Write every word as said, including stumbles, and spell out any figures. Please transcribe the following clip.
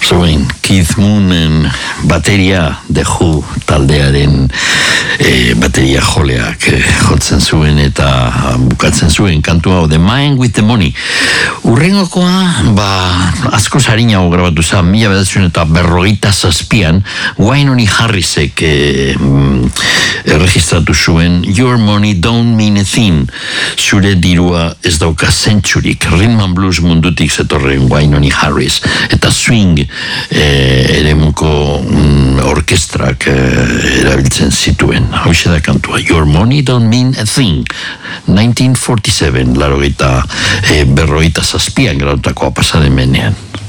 Zuen, Keith Moonen bateria The Who taldearen e, bateria joleak e, jotzen zuen eta bukatzen zuen kantu hau The Man with the Money. Urrengokoa, ba, asko sarinago grabatu zen, mila bederatziehun eta berrogeita zazpian, Wainoni Harrisek e, mm, erregistratu zuen Your Money Don't Mean a Thing, zure dirua ez dauka zentsurik, rhythm and blues mundutik zetorren Wainoni Harris, eta swing e, eremuko mm, orkestrak e, erabiltzen zituen. Hau da kantua, Your Money Don't Mean a Thing, nineteen forty-seven, larogeita e, berrogeita zazpian grautakoa pasaden menean.